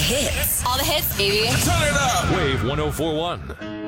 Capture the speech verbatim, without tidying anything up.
hits. All the hits, baby. Turn it up. Wave one oh four one.